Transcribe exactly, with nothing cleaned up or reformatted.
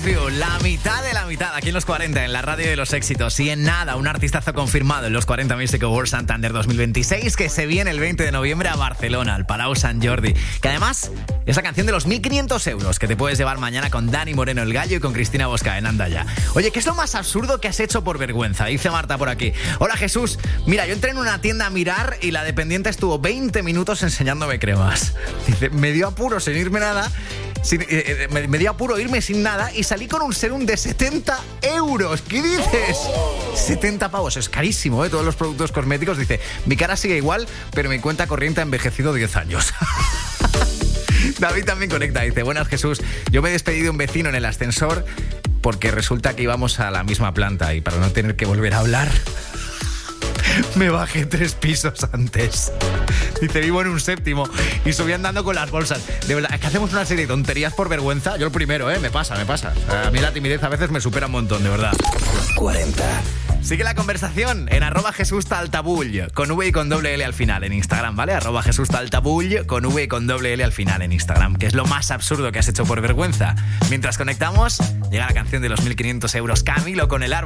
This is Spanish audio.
You, la mitad de la mitad aquí en los cuarenta, en la radio de los éxitos. Y en nada, un artistazo confirmado en los cuarenta Music Awards Santander dos mil veintiséis, que se viene el veinte de noviembre a Barcelona, al Palau Sant Jordi. Que además es la canción de los mil quinientos euros que te puedes llevar mañana con Dani Moreno el Gallo y con Cristina Bosca en Andaya. Oye, ¿qué es lo más absurdo que has hecho por vergüenza? Dice Marta por aquí. Hola Jesús, mira, yo entré en una tienda a mirar y la dependiente estuvo veinte minutos enseñándome cremas. Dice, me dio apuro sin irme nada. Sin, eh, me, me dio apuro irme sin nada y salí con un serum de setenta euros. ¿Qué dices? setenta pavos, es carísimo, ¿eh? Todos los productos cosméticos. Dice, mi cara sigue igual, pero mi cuenta corriente ha envejecido diez años. David también conecta, dice, buenas Jesús, yo me he despedido de un vecino en el ascensor porque resulta que íbamos a la misma planta y para no tener que volver a hablar me bajé tres pisos antes. Dice, vivo en un séptimo y subí andando con las bolsas. De verdad, es que hacemos una serie de tonterías por vergüenza. Yo el primero, ¿eh? Me pasa, me pasa. O sea, a mí la timidez a veces me supera un montón, de verdad. cuarenta. Sigue la conversación en arroba Jesús Taltabull, con V y con doble L al final en Instagram, ¿vale? Arroba Jesús Taltabull, con V y con doble L al final en Instagram. ¿Qué es lo más absurdo que has hecho por vergüenza? Mientras conectamos, llega la canción de los mil quinientos euros, Camilo con el árbol.